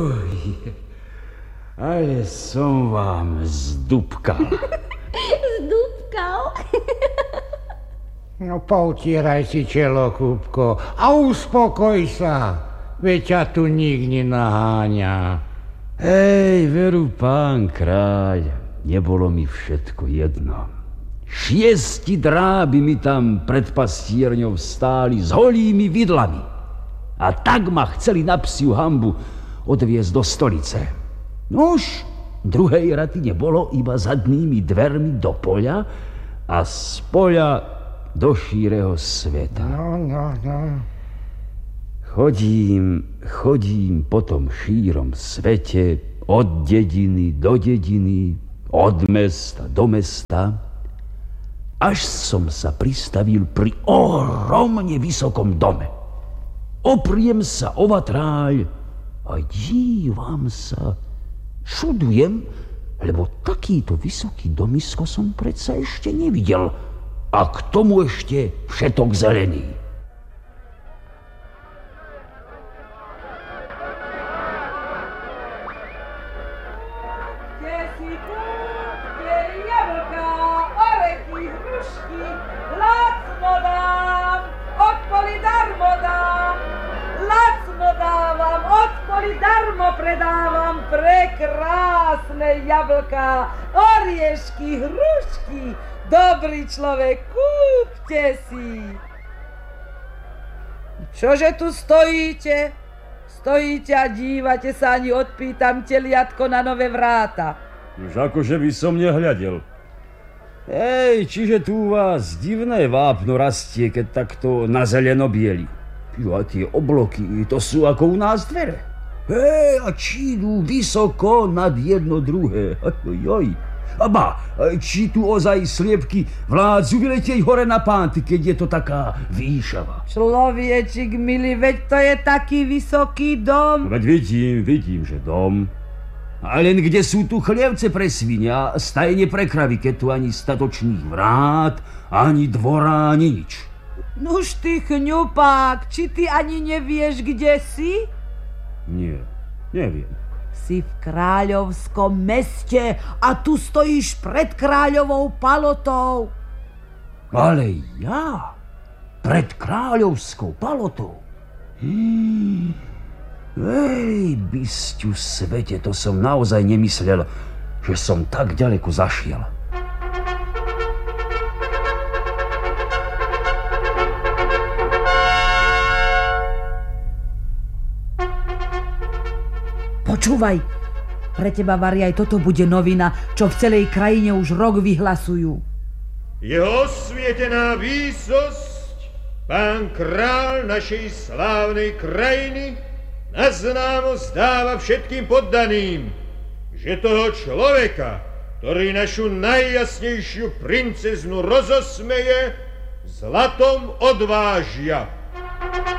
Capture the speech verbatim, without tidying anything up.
Ale som vám zdúbkal. Zdúbkal? No poutieraj si čelo, Kúbko, a uspokoj sa. Veď ťa tu nik nenaháňa. Hej, veru, pán kráľ, nebolo mi všetko jedno. Šiesti dráby mi tam pred pastierňou stáli s holými vidlami. A tak ma chceli na psiu hanbu odviesť do stolice. Nož, druhej raty nebolo, iba zadnými dvermi do poľa a z poľa do šíreho sveta. No, no, no. Chodím, chodím po tom šírom svete od dediny do dediny, od mesta do mesta, až som sa pristavil pri ohromne vysokom dome. Opriem sa o vatráľ a dívam sa, čudujem, lebo takýto vysoký domisko som predsa ešte nevidel a k tomu ešte všetok zelený. Darmo predávam prekrásne jablká, oriešky, hrušky. Dobrý človek, kúpte si. Čože tu stojíte? Stojíte a dívate sa, ani odpýtam teliatko na nové vráta. Už akože by som nehľadel. Hej, čiže tu u vás divné vápno rastie, keď takto na zeleno bieli. A tie obloky, to sú ako u nás dvere. Hej, a či idú vysoko nad jedno druhé. Joj. A ba, či tu ozaj sliepky vládzu vyletieť hore na pánty, keď je to taká výšava. Človečik milý, veď to je taký vysoký dom. Veď vidím, vidím, že dom. A len kde sú tu chlievce pre svinia, stajne pre kravy, keď tu ani statočných vrát, ani dvora, ani nič. Nuž ty chňupák, či ty ani nevieš, kde si? Nie, neviem. Si v kráľovskom meste a tu stojíš pred kráľovou palotou. Ale ja? Pred kráľovskou palotou? Hmm. Ej, bysťu svete, to som naozaj nemyslel, že som tak ďaleko zašiel. Počúvaj, pre teba, Vari, aj toto bude novina, čo v celej krajine už rok vyhlasujú. Jeho osvietená výsosť, pán král našej slávnej krajiny, na známo zdáva všetkým poddaným, že toho človeka, ktorý našu najjasnejšiu princeznu rozosmeje, zlatom odvážia.